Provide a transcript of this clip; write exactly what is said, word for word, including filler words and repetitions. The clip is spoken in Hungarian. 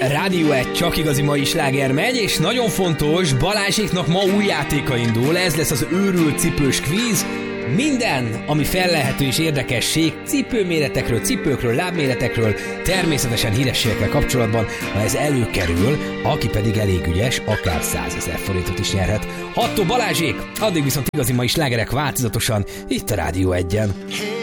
Rádió egy csak igazi mai sláger megy, és nagyon fontos, Balázséknak ma új játéka indul, ez lesz az őrült cipős kvíz. Minden, ami fellelhető és érdekesség, cipőméretekről, cipőkről, lábméretekről, természetesen hírességekkel kapcsolatban, ha ez előkerül, aki pedig elég ügyes, akár százezer forintot is nyerhet. Hattó Balázsék, addig viszont igazi mai slágerek változatosan, itt a Rádió egyen.